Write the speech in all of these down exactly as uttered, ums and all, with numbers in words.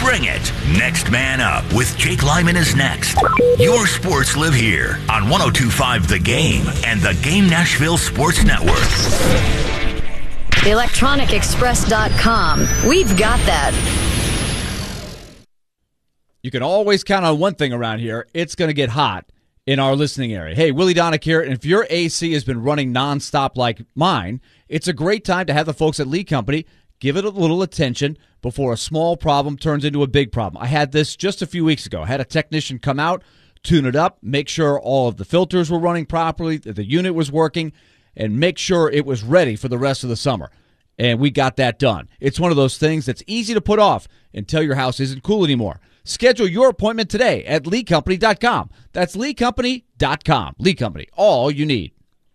Bring it. Next Man Up with Jake Lyman is next. Your sports live here on one oh two point five The Game and the Game Nashville Sports Network. electronic express dot com. We've got that. You can always count on one thing around here. It's going to get hot in our listening area. Hey, Willie Donick here, and if your A C has been running nonstop like mine, it's a great time to have the folks at Lee Company give it a little attention before a small problem turns into a big problem. I had this just a few weeks ago. I had a technician come out, tune it up, make sure all of the filters were running properly, that the unit was working, and make sure it was ready for the rest of the summer. And we got that done. It's one of those things that's easy to put off until your house isn't cool anymore. Schedule your appointment today at lee company dot com. That's lee company dot com. Lee Company, all you need.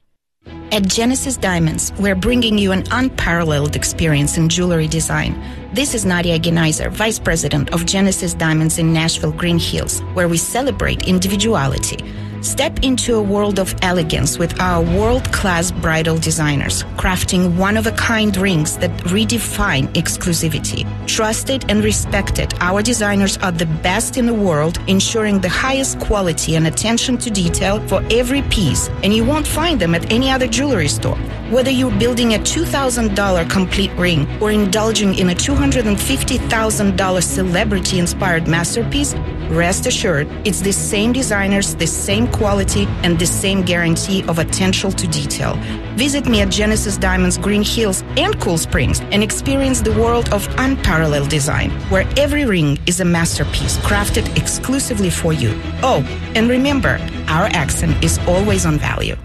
At Genesis Diamonds, we're bringing you an unparalleled experience in jewelry design. This is Nadia Genizer, Vice President of Genesis Diamonds in Nashville Green Hills, where we celebrate individuality. Step into a world of elegance with our world-class bridal designers, crafting one-of-a-kind rings that redefine exclusivity. Trusted and respected, our designers are the best in the world, ensuring the highest quality and attention to detail for every piece, and you won't find them at any other jewelry store. Whether you're building a two thousand dollars complete ring or indulging in a two hundred fifty thousand dollars celebrity-inspired masterpiece, rest assured, it's the same designers, the same quality, and the same guarantee of attention to detail. Visit me at Genesis Diamonds Green Hills and Cool Springs and experience the world of unparalleled design, where every ring is a masterpiece crafted exclusively for you. Oh, and remember, our accent is always on value.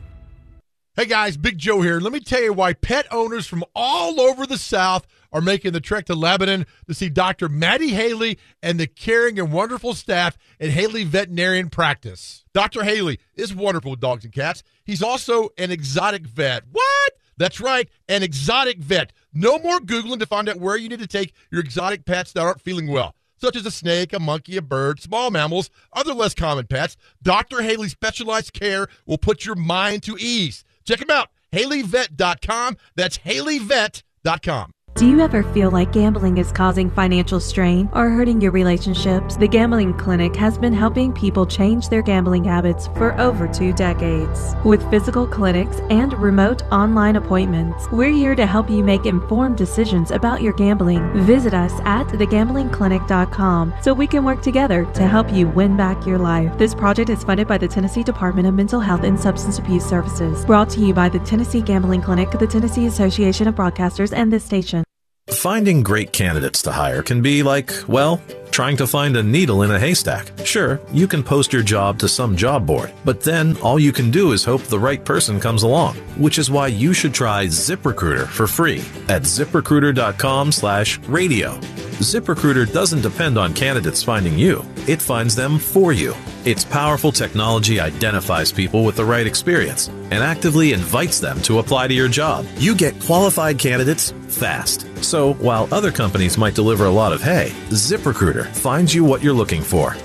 Hey guys, Big Joe here. Let me tell you why pet owners from all over the South are making the trek to Lebanon to see Doctor Maddie Haley and the caring and wonderful staff at Haley Veterinarian Practice. Doctor Haley is wonderful with dogs and cats. He's also an exotic vet. What? That's right, an exotic vet. No more Googling to find out where you need to take your exotic pets that aren't feeling well, such as a snake, a monkey, a bird, small mammals, other less common pets. Doctor Haley's specialized care will put your mind to ease. Check him out, haley vet dot com. That's haley vet dot com. Do you ever feel like gambling is causing financial strain or hurting your relationships? The Gambling Clinic has been helping people change their gambling habits for over two decades. With physical clinics and remote online appointments, we're here to help you make informed decisions about your gambling. Visit us at the gambling clinic dot com so we can work together to help you win back your life. This project is funded by the Tennessee Department of Mental Health and Substance Abuse Services. Brought to you by the Tennessee Gambling Clinic, the Tennessee Association of Broadcasters, and this station. Finding great candidates to hire can be like, well, trying to find a needle in a haystack. Sure, you can post your job to some job board, but then all you can do is hope the right person comes along, which is why you should try ZipRecruiter for free at zip recruiter dot com slash radio. ZipRecruiter doesn't depend on candidates finding you. It finds them for you. Its powerful technology identifies people with the right experience and actively invites them to apply to your job. You get qualified candidates fast. So while other companies might deliver a lot of hay, ZipRecruiter finds you what you're looking for.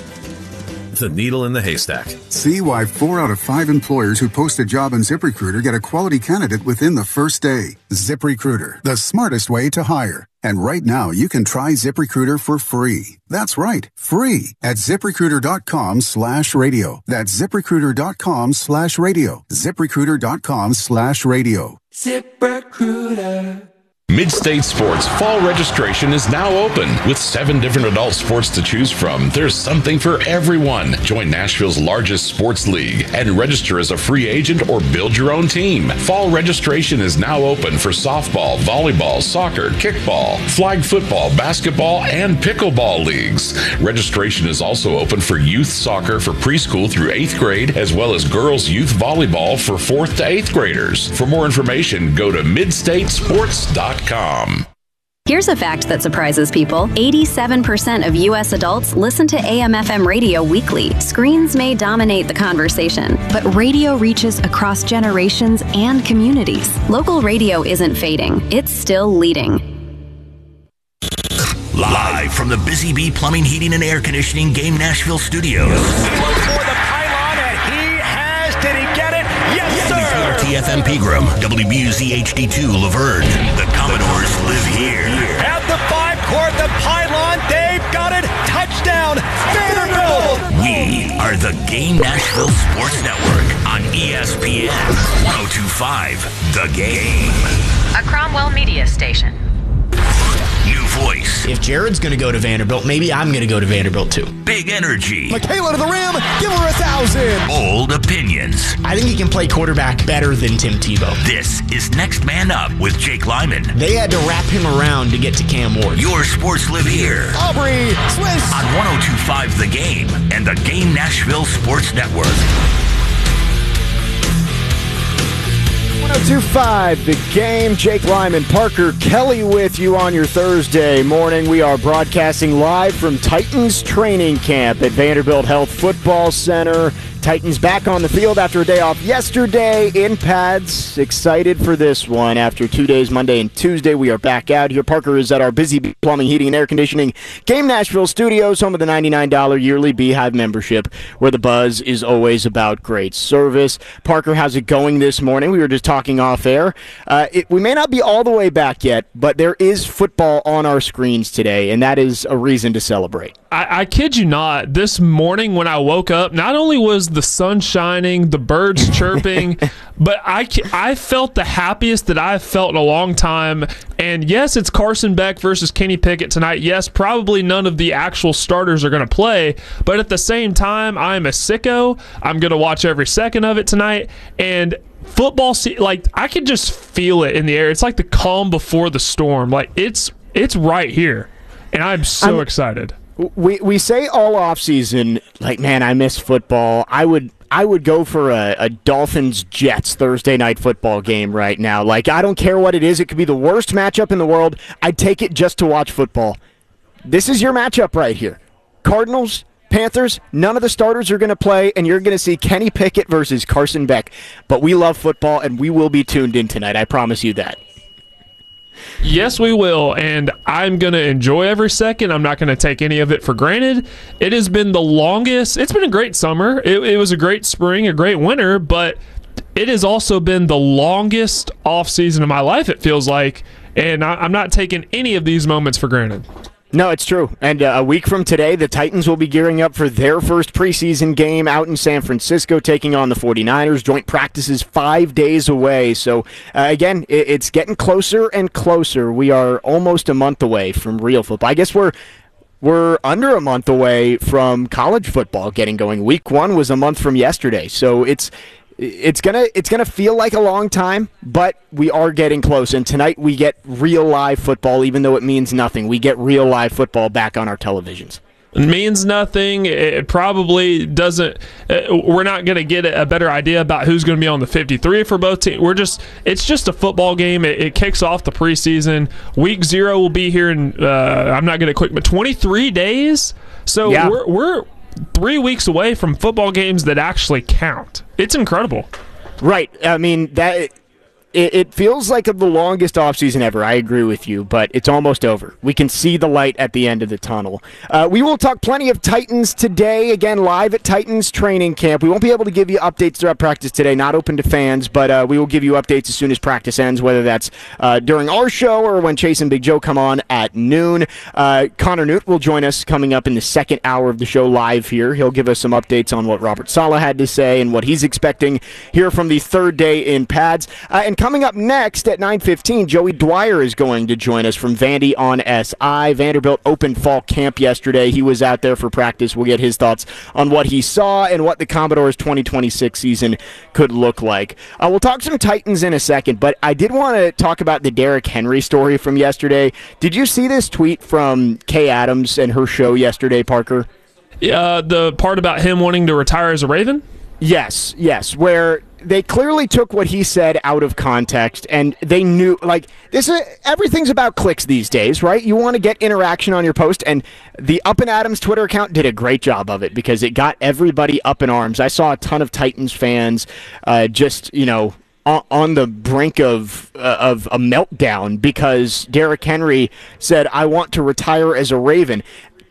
The needle in the haystack. See why four out of five employers who post a job on ZipRecruiter get a quality candidate within the first day. ZipRecruiter, the smartest way to hire. And right now, you can try ZipRecruiter for free. That's right, free at zip recruiter dot com slash radio. That's zip recruiter dot com slash radio. zip recruiter dot com slash radio. ZipRecruiter. Mid-State Sports fall registration is now open. With seven different adult sports to choose from, there's something for everyone. Join Nashville's largest sports league and register as a free agent or build your own team. Fall registration is now open for softball, volleyball, soccer, kickball, flag football, basketball, and pickleball leagues. Registration is also open for youth soccer for preschool through eighth grade, as well as girls youth volleyball for fourth to eighth graders. For more information, go to mid state sports dot com. Here's a fact that surprises people. eighty-seven percent of U S adults listen to A M F M radio weekly. Screens may dominate the conversation, but radio reaches across generations and communities. Local radio isn't fading. It's still leading. Live from the Busy Bee Plumbing, Heating, and Air Conditioning Game Nashville studios. He looks for the pylon, and he has. Did he get it? Yes, sir. T F M Pegram, W B U Z H D two Laverne. The Commodores live here. At the five court, the pylon, they Game Nashville Sports Network on E S P N one oh two point five The Game. A Cromwell media station. New voice. If Jared's going to go to Vanderbilt, maybe I'm going to go to Vanderbilt too. Big energy. Michaela to the rim. Give her a thousand. Bold opinions. I think he can play quarterback better than Tim Tebow. This is Next Man Up with Jake Lyman. They had to wrap him around to get to Cam Ward. Your sports live here. Aubrey Swiss. On one oh two point five The Game and the Game Nashville Sports Network. one oh two point five The Game. Jake Lyman, Parker Kelly with you on your Thursday morning. We are broadcasting live from Titans training camp at Vanderbilt Health Football Center. Titans back on the field after a day off yesterday in pads. Excited for this one. After two days, Monday and Tuesday, we are back out here. Parker is at our Busy Bee Plumbing, Heating, and Air Conditioning Game Nashville Studios, home of the ninety-nine dollars yearly Beehive membership, where the buzz is always about great service. Parker, how's it going this morning? We were just talking off air. Uh, it, we may not be all the way back yet, but there is football on our screens today, and that is a reason to celebrate. I, I kid you not. This morning when I woke up, not only was the sun shining, the birds chirping, but I, I felt the happiest that I've felt in a long time. And yes, it's Carson Beck versus Kenny Pickett tonight. Yes, probably none of the actual starters are going to play, but at the same time, I'm a sicko. I'm going to watch every second of it tonight. And football, like, I can just feel it in the air. It's like the calm before the storm. Like, it's it's right here. And I'm so I'm- excited. We we say all offseason, like, man, I miss football. I would I would go for a, a Dolphins-Jets Thursday night football game right now. Like, I don't care what it is. It could be the worst matchup in the world. I'd take it just to watch football. This is your matchup right here. Cardinals, Panthers, none of the starters are going to play, and you're going to see Kenny Pickett versus Carson Beck. But we love football, and we will be tuned in tonight. I promise you that. Yes, we will, and I'm going to enjoy every second. I'm not going to take any of it for granted. It has been the longest. It's been a great summer. It, it was a great spring, a great winter, but it has also been the longest off season of my life, it feels like, and I, I'm not taking any of these moments for granted. No, it's true. And uh, a week from today, the Titans will be gearing up for their first preseason game out in San Francisco, taking on the forty-niners. Joint practices five days away. So, uh, again, it, it's getting closer and closer. We are almost a month away from real football. I guess we're we're under a month away from college football getting going. Week one was a month from yesterday. So it's It's gonna it's gonna feel like a long time, but we are getting close. And tonight we get real live football, even though it means nothing. We get real live football back on our televisions. It means nothing. It probably doesn't. We're not going to get a better idea about who's going to be on the fifty-three for both teams. We're just. It's just a football game. It, it kicks off the preseason. Week zero will be here in. Uh, I'm not going to quick, but twenty-three days. So yeah. we're we're. Three weeks away from football games that actually count. It's incredible. Right. I mean, that it, it feels like the longest offseason ever. I agree with you, but it's almost over. We can see the light at the end of the tunnel. Uh, we will talk plenty of Titans today, again, live at Titans training camp. We won't be able to give you updates throughout practice today, not open to fans, but uh, we will give you updates as soon as practice ends, whether that's uh, during our show or when Chase and Big Joe come on at noon. Uh, Connor Newt will join us coming up in the second hour of the show live here. He'll give us some updates on what Robert Saleh had to say and what he's expecting here from the third day in pads. Uh, and coming up next at nine fifteen, Joey Dwyer is going to join us from Vandy on S I. Vanderbilt opened fall camp yesterday. He was out there for practice. We'll get his thoughts on what he saw and what the Commodores' twenty twenty-six season could look like. Uh, we'll talk some Titans in a second, but I did want to talk about the Derrick Henry story from yesterday. Did you see this tweet from Kay Adams and her show yesterday, Parker? Uh, the part about him wanting to retire as a Raven? Yes, yes, where they clearly took what he said out of context, and they knew, like, this is, everything's about clicks these days, right? You want to get interaction on your post, and the Up and Adams Twitter account did a great job of it because it got everybody up in arms. I saw a ton of Titans fans uh, just, you know, on, on the brink of uh, of a meltdown because Derrick Henry said, "I want to retire as a Raven."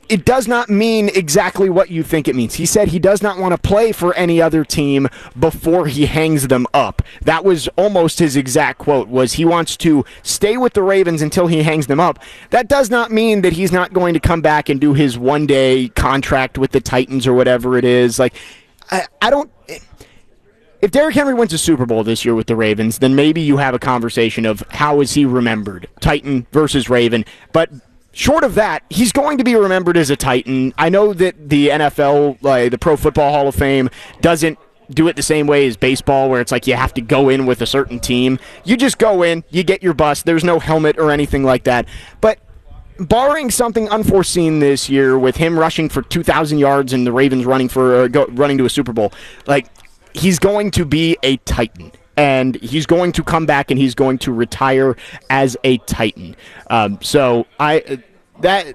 it does not mean exactly what you think it means. He said he does not want to play for any other team before he hangs them up. That was almost his exact quote, was he wants to stay with the Ravens until he hangs them up. That does not mean that he's not going to come back and do his one-day contract with the Titans or whatever it is. Like, I, I don't... If Derrick Henry wins a Super Bowl this year with the Ravens, then maybe you have a conversation of how is he remembered, Titan versus Raven. But short of that, he's going to be remembered as a Titan. I know that the N F L, like the Pro Football Hall of Fame, doesn't do it the same way as baseball, where it's like you have to go in with a certain team. You just go in, you get your bus. There's no helmet or anything like that. But barring something unforeseen this year with him rushing for two thousand yards and the Ravens running for uh, go, running to a Super Bowl, like, he's going to be a Titan, and he's going to come back and he's going to retire as a Titan. Um, so I that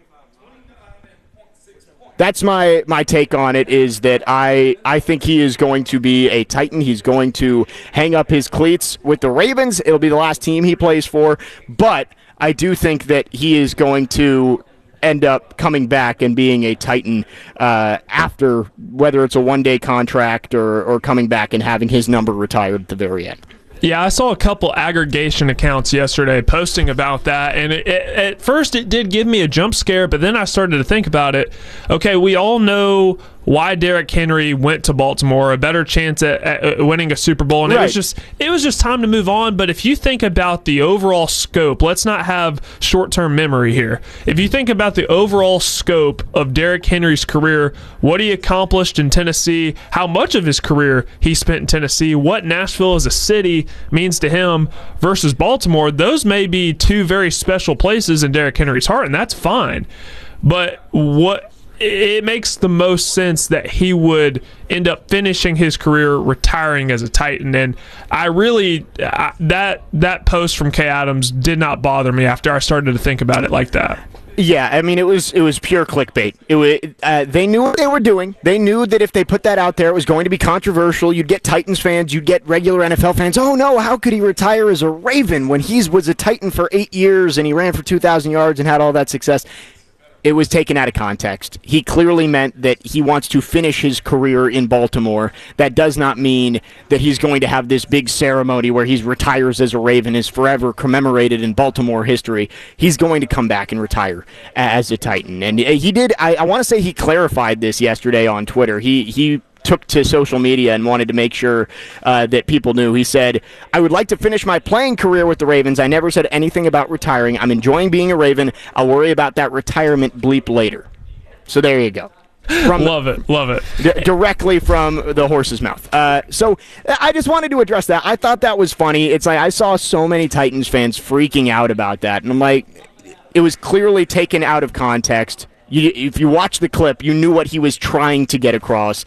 that's my my take on it, is that I I think he is going to be a Titan. He's going to hang up his cleats with the Ravens. It'll be the last team he plays for, but I do think that he is going to end up coming back and being a Titan uh, after, whether it's a one-day contract or, or coming back and having his number retired at the very end. Yeah, I saw a couple aggregation accounts yesterday posting about that, and it, it, at first it did give me a jump scare, but then I started to think about it. Okay, we all know why Derrick Henry went to Baltimore, a better chance at, at winning a Super Bowl, and right. it was just it was just time to move on. But if you think about the overall scope, let's not have short-term memory here. If you think about the overall scope of Derrick Henry's career, what he accomplished in Tennessee, how much of his career he spent in Tennessee, what Nashville as a city means to him versus Baltimore, those may be two very special places in Derrick Henry's heart, and that's fine. But what it makes the most sense that he would end up finishing his career retiring as a Titan. And I really, I, that that post from Kay Adams did not bother me after I started to think about it like that. Yeah, I mean, it was it was pure clickbait. It was, uh, they knew what they were doing. They knew that if they put that out there, it was going to be controversial. You'd get Titans fans, you'd get regular N F L fans. Oh, no, how could he retire as a Raven when he was a Titan for eight years and he ran for two thousand yards and had all that success? It was taken out of context. He clearly meant that he wants to finish his career in Baltimore. That does not mean that he's going to have this big ceremony where he retires as a Raven, is forever commemorated in Baltimore history. He's going to come back and retire as a Titan. And he did, I, I want to say he clarified this yesterday on Twitter. He he took to social media and wanted to make sure uh, that people knew. He said, I would like to finish my playing career with the Ravens. I never said anything about retiring. I'm enjoying being a Raven. I'll worry about that retirement bleep later. So there you go. From love it, love it. D- directly from the horse's mouth. Uh, so I just wanted to address that. I thought that was funny. It's like I saw so many Titans fans freaking out about that. And I'm like, it was clearly taken out of context. You, if you watch the clip, you knew what he was trying to get across.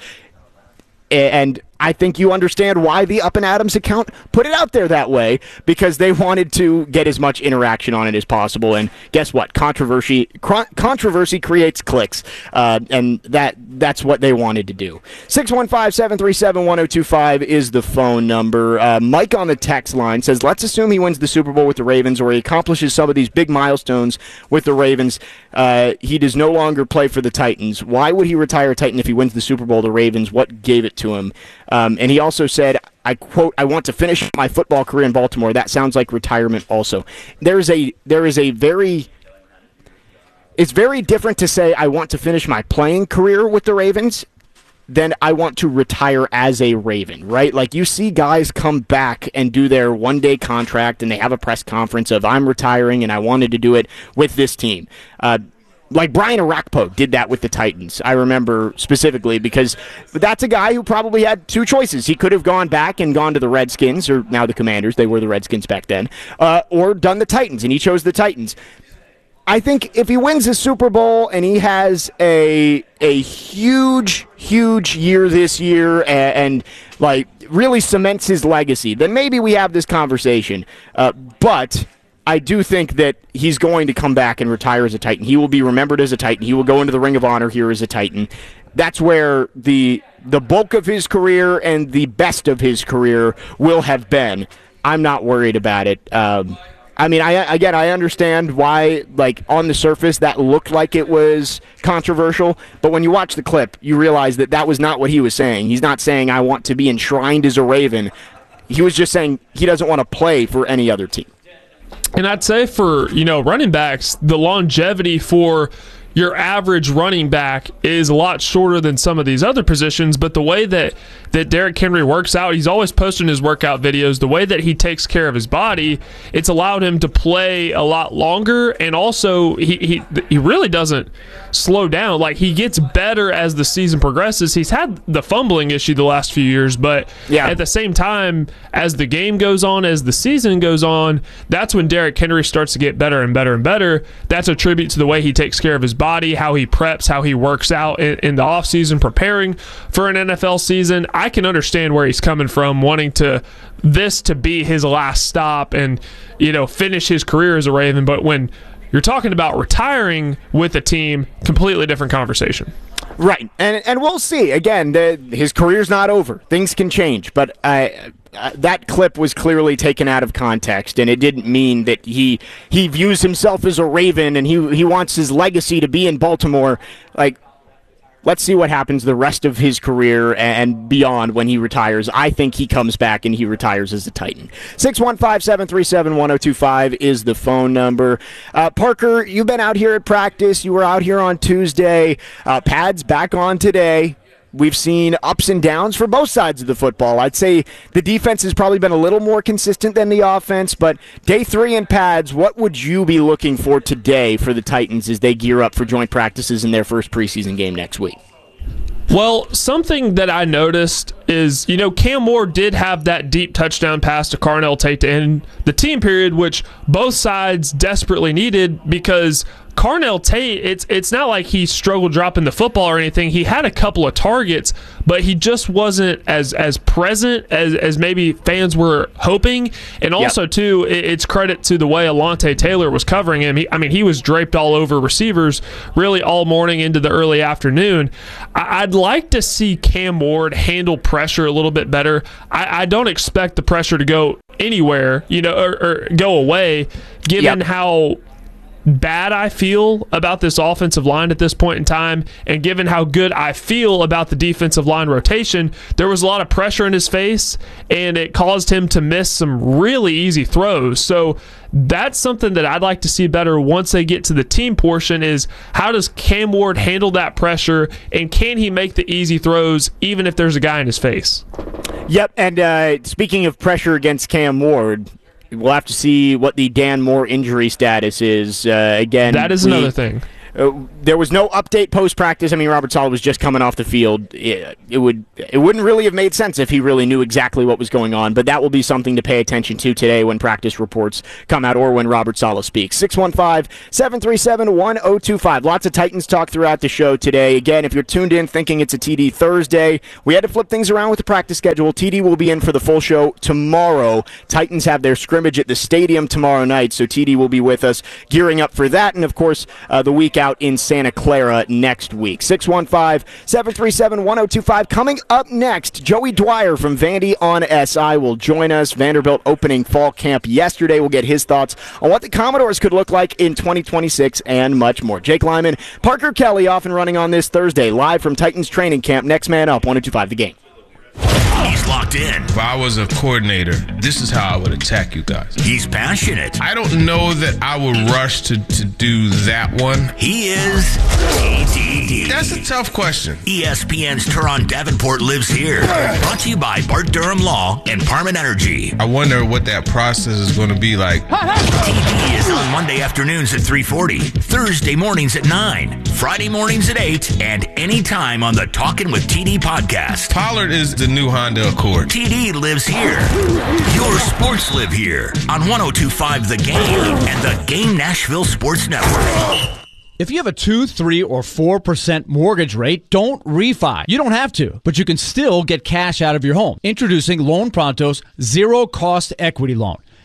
And I think you understand why the Up and Adams account put it out there that way, because they wanted to get as much interaction on it as possible. And guess what? Controversy controversy creates clicks, uh, and that that's what they wanted to do. six one five, seven three seven, one oh two five is the phone number. Uh, Mike on the text line says, let's assume he wins the Super Bowl with the Ravens, or he accomplishes some of these big milestones with the Ravens. Uh, he does no longer play for the Titans. Why would he retire a Titan if he wins the Super Bowl? The Ravens, what gave it to him? Um, and he also said, I quote, I want to finish my football career in Baltimore. That sounds like retirement also. There's a, there is a very, it's very different to say I want to finish my playing career with the Ravens than I want to retire as a Raven, right? Like you see guys come back and do their one-day contract and they have a press conference of I'm retiring and I wanted to do it with this team. Uh, Like Brian Arakpo did that with the Titans. I remember specifically because that's a guy who probably had two choices. He could have gone back and gone to the Redskins, or now the Commanders, they were the Redskins back then, uh, or done the Titans, and he chose the Titans. I think if he wins the Super Bowl and he has a a huge, huge year this year and, and like really cements his legacy, then maybe we have this conversation. Uh, but I do think that he's going to come back and retire as a Titan. He will be remembered as a Titan. He will go into the Ring of Honor here as a Titan. That's where the the bulk of his career and the best of his career will have been. I'm not worried about it. Um, I mean, I again, I understand why, like, on the surface, that looked like it was controversial, but when you watch the clip, you realize that that was not what he was saying. He's not saying, I want to be enshrined as a Raven. He was just saying he doesn't want to play for any other team. And I'd say for, you know, running backs, the longevity for your average running back is a lot shorter than some of these other positions, but the way that, that Derrick Henry works out, he's always posting his workout videos, the way that he takes care of his body, it's allowed him to play a lot longer, and also he he, he really doesn't slow down. Like, he gets better as the season progresses. He's had the fumbling issue the last few years, but yeah. at the same time, as the game goes on, as the season goes on, that's when Derrick Henry starts to get better and better and better. That's a tribute to the way he takes care of his body, how he preps, how he works out in, in the offseason, preparing for an N F L season. I can understand where he's coming from, wanting to this to be his last stop and, you know, finish his career as a Raven. But when you're talking about retiring with a team, completely different conversation. Right, and and we'll see. Again, the, his career's not over. Things can change, but I. Uh, that clip was clearly taken out of context, and it didn't mean that he he views himself as a Raven and he he wants his legacy to be in Baltimore. Like, let's see what happens the rest of his career and beyond when he retires. I think he comes back and he retires as a Titan. six one five, seven three seven, one oh two five is the phone number. Uh, Parker, you've been out here at practice. You were out here on Tuesday. Uh, pads back on today. We've seen ups and downs for both sides of the football. I'd say the defense has probably been a little more consistent than the offense, but day three in pads, what would you be looking for today for the Titans as they gear up for joint practices in their first preseason game next week? Well, something that I noticed is, you know, Cam Ward did have that deep touchdown pass to Carnell Tate to end the team period, which both sides desperately needed because Carnell Tate, it's it's not like he struggled dropping the football or anything. He had a couple of targets, but he just wasn't as as present as, as maybe fans were hoping. And also, yep. too, it, it's credit to the way Alontae Taylor was covering him. He, I mean, he was draped all over receivers really all morning into the early afternoon. I, I'd like to see Cam Ward handle pressure a little bit better. I, I don't expect the pressure to go anywhere, you know, or, or go away, given yep. how bad I feel about this offensive line at this point in time, and given how good I feel about the defensive line rotation, there was a lot of pressure in his face, and it caused him to miss some really easy throws. So that's something that I'd like to see better once they get to the team portion is how does Cam Ward handle that pressure, and can he make the easy throws even if there's a guy in his face? Yep, and uh, speaking of pressure against Cam Ward, we'll have to see what the Dan Moore injury status is. Uh, again, that is we, another thing. Uh, there was no update post-practice. I mean, Robert Saleh was just coming off the field. It, it would it wouldn't really have made sense if he really knew exactly what was going on, but that will be something to pay attention to today when practice reports come out or when Robert Saleh speaks. six one five, seven three seven, one oh two five. Lots of Titans talk throughout the show today. Again, if you're tuned in thinking it's a T D Thursday, we had to flip things around with the practice schedule. T D will be in for the full show tomorrow. Titans have their scrimmage at the stadium tomorrow night, so T D will be with us gearing up for that, and of course, uh, the week out in Santa Clara next week. six one five, seven three seven, one oh two five. Coming up next, Joey Dwyer from Vandy on S I will join us. Vanderbilt opening fall camp yesterday. We'll get his thoughts on what the Commodores could look like in twenty twenty-six and much more. Jake Lyman, Parker Kelly off and running on this Thursday, live from Titans training camp. Next man up, one oh two five The Game. He's locked in. If I was a coordinator, this is how I would attack you guys. He's passionate. I don't know that I would rush to, to do that one. He is T D. That's a tough question. E S P N's Turon Davenport lives here. Brought to you by Bart Durham Law and Parman Energy. I wonder what that process is going to be like. T D is on Monday afternoons at three forty, Thursday mornings at nine, Friday mornings at eight, and anytime on the Talkin' with T D podcast. Pollard is the new Honda Accord. T D lives here. Your sports live here on one oh two five The Game and the Game Nashville Sports Network. If you have a two, three, or four percent mortgage rate, don't refi. You don't have to, but you can still get cash out of your home. Introducing Loan Pronto's zero-cost equity loan.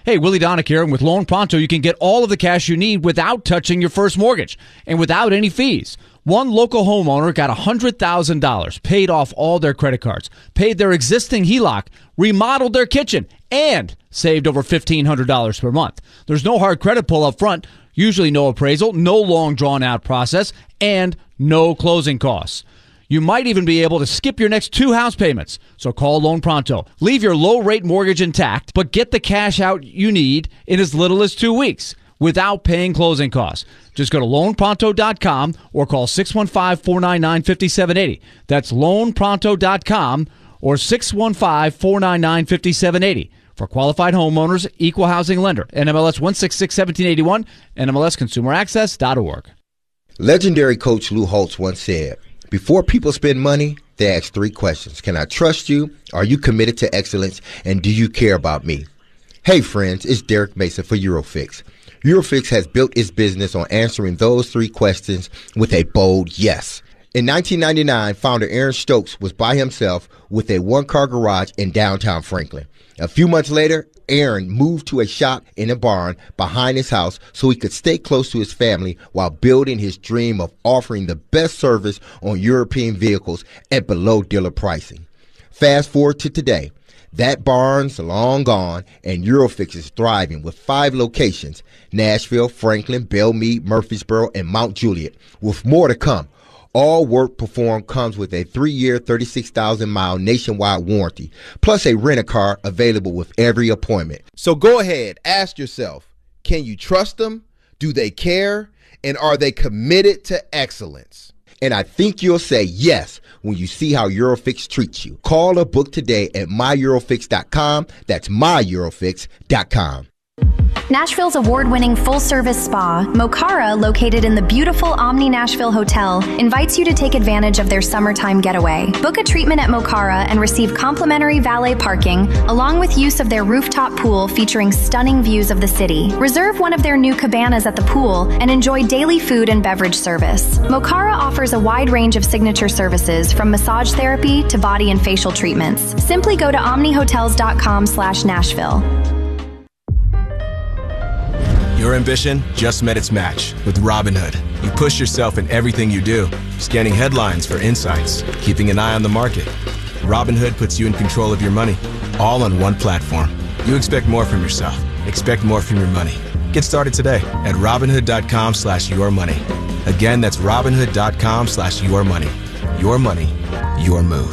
Hey, Willie Donick here, and with Loan Pronto, you can get all of the cash you need without touching your first mortgage and without any fees. One local homeowner got one hundred thousand dollars, paid off all their credit cards, paid their existing H E L O C, remodeled their kitchen, and saved over fifteen hundred dollars per month. There's no hard credit pull up front, usually no appraisal, no long drawn-out process, and no closing costs. You might even be able to skip your next two house payments. So call Loan Pronto. Leave your low-rate mortgage intact, but get the cash out you need in as little as two weeks without paying closing costs. Just go to loan pronto dot com or call six one five, four nine nine, five seven eight zero. That's loan pronto dot com or six one five, four nine nine, five seven eight zero. For qualified homeowners, equal housing lender. N M L S one sixty-six, one seven eight one, N M L S consumer access dot org. Legendary coach Lou Holtz once said, before people spend money, they ask three questions. Can I trust you? Are you committed to excellence? And do you care about me? Hey friends, it's Derek Mason for Eurofix. Eurofix has built its business on answering those three questions with a bold yes. In nineteen ninety-nine, founder Aaron Stokes was by himself with a one-car garage in downtown Franklin. A few months later, Aaron moved to a shop in a barn behind his house so he could stay close to his family while building his dream of offering the best service on European vehicles at below dealer pricing. Fast forward to today. That barn's long gone, and Eurofix is thriving with five locations: Nashville, Franklin, Belmead, Murfreesboro, and Mount Juliet, with more to come. All work performed comes with a three-year, thirty-six thousand mile nationwide warranty, plus a rent-a-car available with every appointment. So go ahead, ask yourself, can you trust them? Do they care? And are they committed to excellence? And I think you'll say yes when you see how Eurofix treats you. Call or book today at my eurofix dot com. That's my eurofix dot com. Nashville's award-winning full-service spa, Mocara, located in the beautiful Omni Nashville Hotel, invites you to take advantage of their summertime getaway. Book a treatment at Mocara and receive complimentary valet parking, along with use of their rooftop pool featuring stunning views of the city. Reserve one of their new cabanas at the pool and enjoy daily food and beverage service. Mocara offers a wide range of signature services, from massage therapy to body and facial treatments. Simply go to omni hotels dot com slash Nashville. Your ambition just met its match with Robinhood. You push yourself in everything you do, scanning headlines for insights, keeping an eye on the market. Robinhood puts you in control of your money, all on one platform. You expect more from yourself. Expect more from your money. Get started today at robinhood dot com slash your money. Again, that's robinhood dot com slash your money. Your money, your move.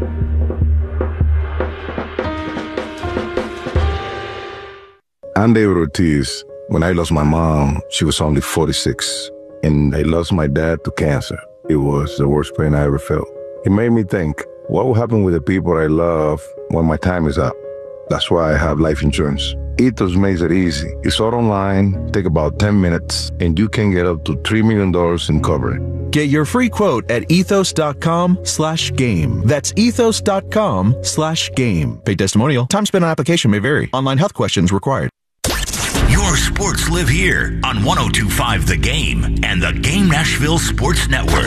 I'm David Ortiz. When I lost my mom, she was only forty-six, and I lost my dad to cancer. It was the worst pain I ever felt. It made me think, what will happen with the people I love when my time is up? That's why I have life insurance. Ethos makes it easy. It's all online, take about ten minutes, and you can get up to three million dollars in coverage. Get your free quote at ethos dot com slash game. That's ethos dot com slash game. Paid testimonial. Time spent on application may vary. Online health questions required. Your sports live here on one oh two point five The Game and the Game Nashville Sports Network.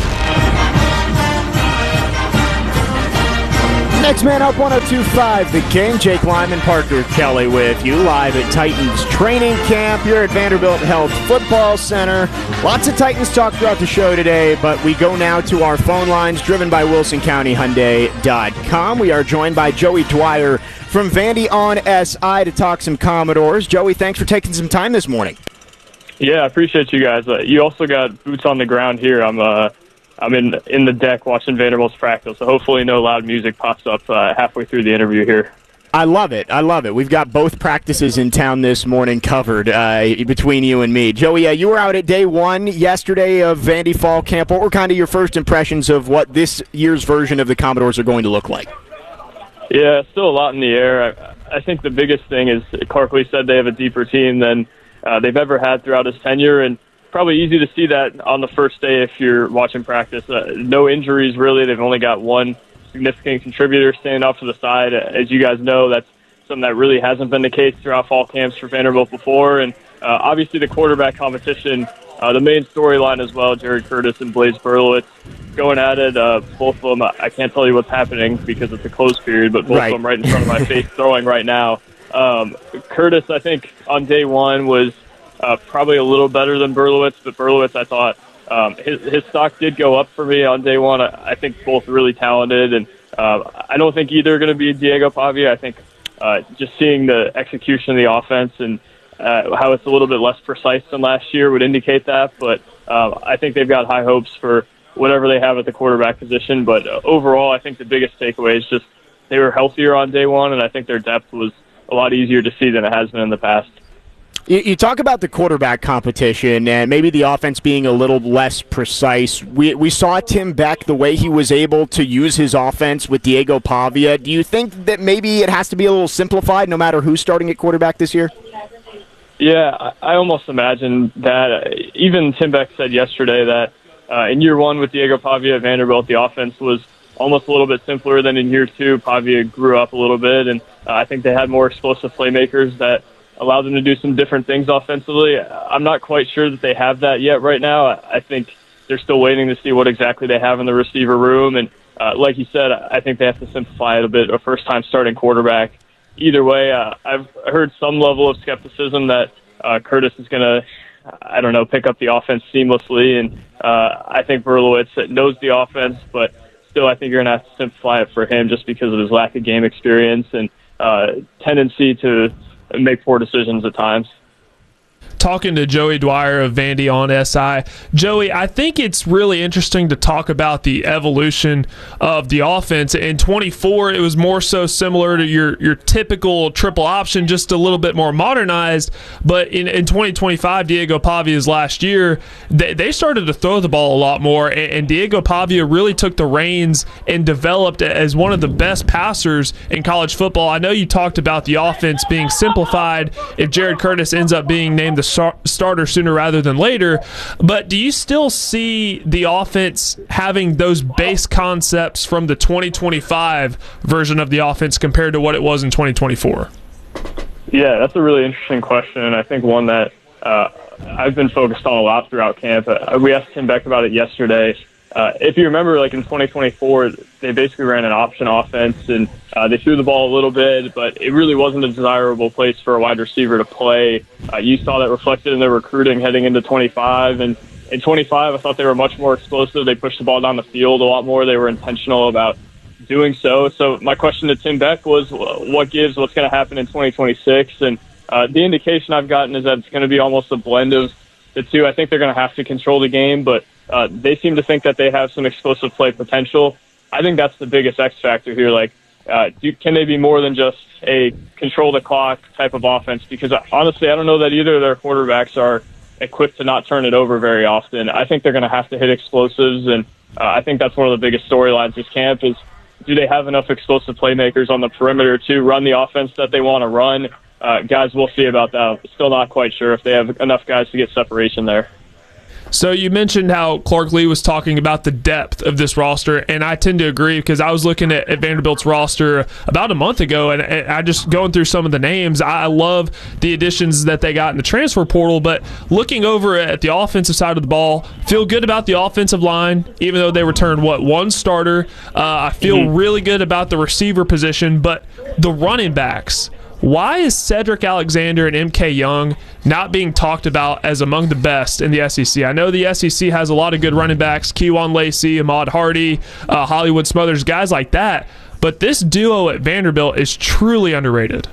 Next man up, one oh two point five The Game. Jake Lyman, Parker Kelly with you live at Titans training camp here at Vanderbilt Health Football Center. Lots of Titans talk throughout the show today, but we go now to our phone lines driven by Wilson County Hyundai dot com. We are joined by Joey Dwyer from Vandy on S I to talk some Commodores. Joey, thanks for taking some time this morning. Yeah, I appreciate you guys. Uh, you also got boots on the ground here. I'm uh, I'm in in the deck watching Vanderbilt's practice, so hopefully no loud music pops up uh, halfway through the interview here. I love it. I love it. We've got both practices in town this morning covered uh, between you and me. Joey, uh, you were out at day one yesterday of Vandy Fall Camp. What were kind of your first impressions of what this year's version of the Commodores are going to look like? Yeah, still a lot in the air. I, I think the biggest thing is Clarkley said they have a deeper team than uh, they've ever had throughout his tenure, and probably easy to see that on the first day if you're watching practice. Uh, no injuries, really. They've only got one significant contributor standing off to the side. As you guys know, that's something that really hasn't been the case throughout fall camps for Vanderbilt before. And uh, obviously the quarterback competition, uh, the main storyline as well, Jared Curtis and Blaze Berlowitz going at it. Uh, both of them, I can't tell you what's happening because it's a closed period, but both right. of them right in front of my face throwing right now. Um, Curtis, I think, on day one was uh, probably a little better than Berlowitz, but Berlowitz, I thought, um, his, his stock did go up for me on day one. I, I think both really talented, and uh, I don't think either are going to be Diego Pavia. I think uh, just seeing the execution of the offense and uh, how it's a little bit less precise than last year would indicate that, but uh, I think they've got high hopes for whatever they have at the quarterback position. But uh, overall, I think the biggest takeaway is just they were healthier on day one, and I think their depth was a lot easier to see than it has been in the past. You, you talk about the quarterback competition and maybe the offense being a little less precise. We we saw Tim Beck, the way he was able to use his offense with Diego Pavia. Do you think that maybe it has to be a little simplified no matter who's starting at quarterback this year? Yeah, I, I almost imagine that. Uh, even Tim Beck said yesterday that uh, in year one with Diego Pavia at Vanderbilt, the offense was almost a little bit simpler than in year two. Pavia grew up a little bit, and uh, I think they had more explosive playmakers that allowed them to do some different things offensively. I'm not quite sure that they have that yet right now. I think they're still waiting to see what exactly they have in the receiver room, and uh, like you said, I think they have to simplify it a bit. A first-time starting quarterback. Either way, uh, I've heard some level of skepticism that uh, Curtis is going to, I don't know, pick up the offense seamlessly, and uh, I think Berlowitz knows the offense, but still, I think you're going to have to simplify it for him just because of his lack of game experience and uh, tendency to make poor decisions at times. Talking to Joey Dwyer of Vandy on S I. Joey, I think it's really interesting to talk about the evolution of the offense. In twenty-four, it was more so similar to your, your typical triple option, just a little bit more modernized. But in, in twenty twenty-five, Diego Pavia's last year, they, they started to throw the ball a lot more, and, and Diego Pavia really took the reins and developed as one of the best passers in college football. I know you talked about the offense being simplified if Jared Curtis ends up being named the starter sooner rather than later, but do you still see the offense having those base concepts from the twenty twenty-five version of the offense compared to what it was in twenty twenty-four? Yeah, that's a really interesting question, and I think one that uh, I've been focused on a lot throughout camp. Uh, we asked Tim Beck about it yesterday. Uh, if you remember, like in twenty twenty-four, they basically ran an option offense, and uh, they threw the ball a little bit, but it really wasn't a desirable place for a wide receiver to play. Uh, you saw that reflected in their recruiting heading into twenty-five, and in twenty-five, I thought they were much more explosive. They pushed the ball down the field a lot more. They were intentional about doing so. So my question to Tim Beck was, what gives? What's going to happen in twenty twenty-six? And uh, the indication I've gotten is that it's going to be almost a blend of the two. I think they're going to have to control the game, but Uh, they seem to think that they have some explosive play potential. I think that's the biggest X factor here. Like, uh, do, can they be more than just a control the clock type of offense? Because uh, honestly, I don't know that either of their quarterbacks are equipped to not turn it over very often. I think they're going to have to hit explosives, and uh, I think that's one of the biggest storylines this camp is, do they have enough explosive playmakers on the perimeter to run the offense that they want to run? Uh, guys, we'll see about that. Still not quite sure if they have enough guys to get separation there. So you mentioned how Clark Lea was talking about the depth of this roster, and I tend to agree because I was looking at, at Vanderbilt's roster about a month ago, and, and I just going through some of the names. I love the additions that they got in the transfer portal, but looking over at the offensive side of the ball, feel good about the offensive line, even though they returned, what, one starter. Uh, I feel mm-hmm. really good about the receiver position, but the running backs, why is Cedric Alexander and M K Young not being talked about as among the best in the S E C? I know the S E C has a lot of good running backs, Kejuan Lacey, Ahmad Hardy, uh, Hollywood Smothers, guys like that, but this duo at Vanderbilt is truly underrated.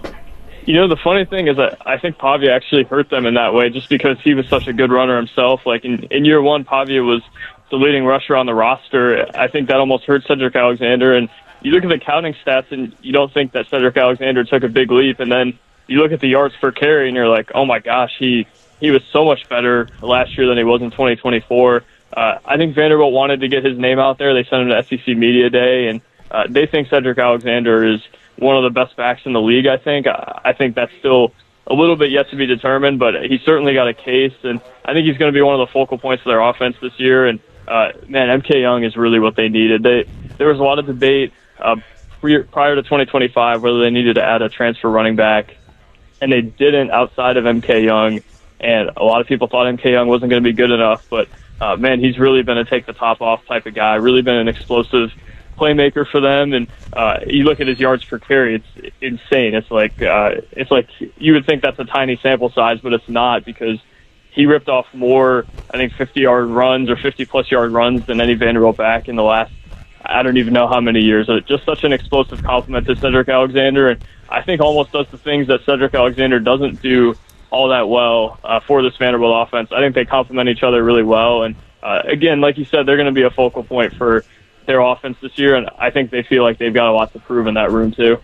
You know, the funny thing is that I think Pavia actually hurt them in that way just because he was such a good runner himself. Like in, in year one, Pavia was the leading rusher on the roster. I think that almost hurt Cedric Alexander, and you look at the counting stats and you don't think that Cedric Alexander took a big leap, and then you look at the yards per carry and you're like, oh my gosh, he, he was so much better last year than he was in twenty twenty-four. Uh, I think Vanderbilt wanted to get his name out there. They sent him to S E C Media Day, and uh, they think Cedric Alexander is one of the best backs in the league, I think. I, I think that's still a little bit yet to be determined, but he's certainly got a case, and I think he's going to be one of the focal points of their offense this year. And, uh, man, M K Young is really what they needed. They There was a lot of debate Uh, prior to twenty twenty-five, whether they needed to add a transfer running back, and they didn't outside of M K Young, and a lot of people thought M K Young wasn't going to be good enough, but uh, man, he's really been a take the top off type of guy, really been an explosive playmaker for them. And uh, you look at his yards per carry; it's insane. It's like uh, it's like you would think that's a tiny sample size, but it's not, because he ripped off more, I think, fifty-yard runs or fifty-plus yard runs than any Vanderbilt back in the last, I don't even know how many years. Just such an explosive compliment to Cedric Alexander, and I think almost does the things that Cedric Alexander doesn't do all that well uh, for this Vanderbilt offense. I think they complement each other really well, and uh, again, like you said, they're going to be a focal point for their offense this year, and I think they feel like they've got a lot to prove in that room too.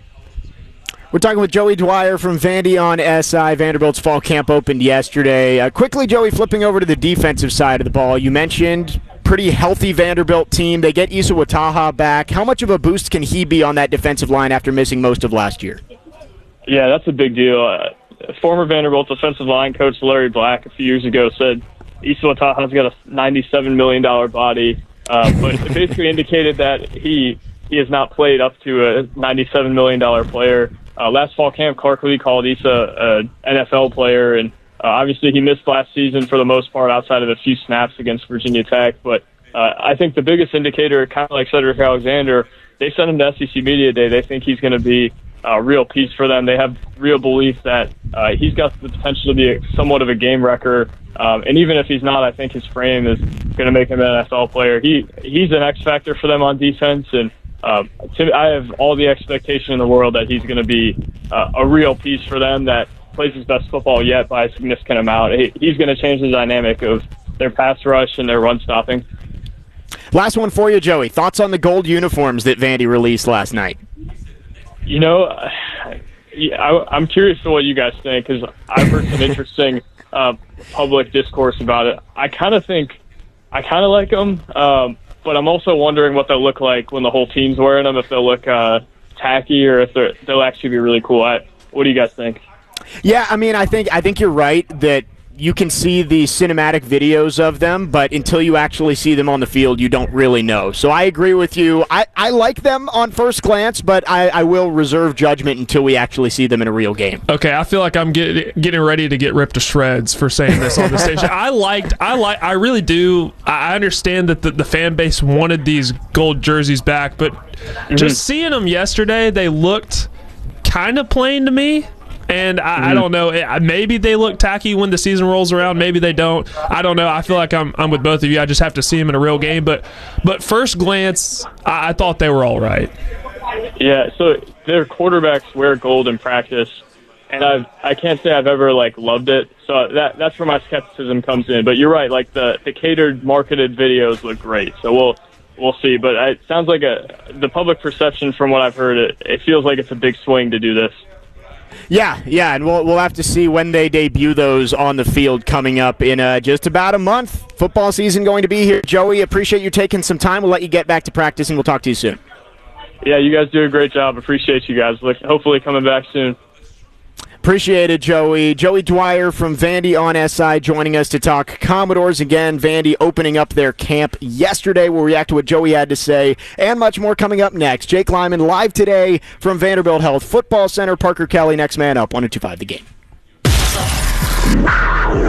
We're talking with Joey Dwyer from Vandy on S I. Vanderbilt's fall camp opened yesterday. Uh, quickly, Joey, flipping over to the defensive side of the ball, you mentioned pretty healthy Vanderbilt team. They get Issa Wataha back. How much of a boost can he be on that defensive line after missing most of last year? Yeah, that's a big deal. Uh, former Vanderbilt defensive line coach Larry Black a few years ago said Issa Wataha's got a ninety-seven million dollars body, uh, but it basically indicated that he he has not played up to a ninety-seven million dollars player. Uh, last fall camp, Clark Lee called Issa an N F L player, and uh, obviously he missed last season for the most part outside of a few snaps against Virginia Tech. But uh, I think the biggest indicator, kind of like Cedric Alexander, they sent him to S E C Media Day. They think he's going to be a real piece for them. They have real belief that uh, he's got the potential to be a, somewhat of a game wrecker. Um, and even if he's not, I think his frame is going to make him an N F L player. He He's an X factor for them on defense, and Um, I have all the expectation in the world that he's going to be uh, a real piece for them that plays his best football yet by a significant amount. He, he's going to change the dynamic of their pass rush and their run stopping. Last one for you, Joey. Thoughts on the gold uniforms that Vandy released last night? You know, I, I'm curious to what you guys think, because I've heard some interesting uh, public discourse about it. I kind of think, I kind of like them. Um, But I'm also wondering what they'll look like when the whole team's wearing them, if they'll look uh, tacky or if they'll actually be really cool. I, what do you guys think? Yeah, I mean, I think I think you're right that you can see the cinematic videos of them, but until you actually see them on the field, you don't really know. So I agree with you. I, I like them on first glance, but I, I will reserve judgment until we actually see them in a real game. Okay, I feel like I'm get, getting ready to get ripped to shreds for saying this on the station. I liked, I like, I really do. I understand that the, the fan base wanted these gold jerseys back, but mm-hmm. just seeing them yesterday, they looked kind of plain to me. And I, mm-hmm. I don't know. Maybe they look tacky when the season rolls around. Maybe they don't. I don't know. I feel like I'm I'm with both of you. I just have to see them in a real game. But but first glance, I, I thought they were all right. Yeah. So their quarterbacks wear gold in practice, and I I can't say I've ever like loved it. So that that's where my skepticism comes in. But you're right. Like the, the catered, marketed videos look great. So we'll we'll see. But it sounds like a the public perception from what I've heard. It it feels like it's a big swing to do this. Yeah, yeah, and we'll we'll have to see when they debut those on the field coming up in uh, just about a month. Football season going to be here. Joey, appreciate you taking some time. We'll let you get back to practice, and we'll talk to you soon. Yeah, you guys do a great job. Appreciate you guys. Hopefully coming back soon. Appreciate it, Joey. Joey Dwyer from Vandy on S I joining us to talk Commodores again. Vandy opening up their camp yesterday. We'll react to what Joey had to say and much more coming up next. Jake Lyman live today from Vanderbilt Health Football Center. Parker Kelly, next man up, one oh two point five The Game.